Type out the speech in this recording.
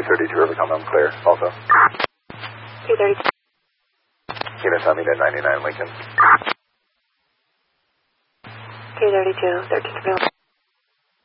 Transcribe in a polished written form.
K32 Rubicon, I'm clear, also. K32. Units on me at 99 Lincoln. K32, 1331.